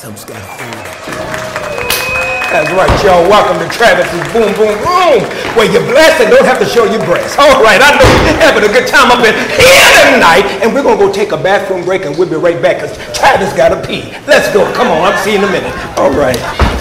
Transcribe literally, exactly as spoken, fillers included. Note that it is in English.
Something's got a hold of you. That's right, y'all. Welcome to Travis's Boom Boom Room, where you're blessed and don't have to show your breasts. All right, I know you're having a good time up in here tonight, and we're going to go take a bathroom break, and we'll be right back, because Travis got to pee. Let's go. Come on. I'll see you in a minute. All right.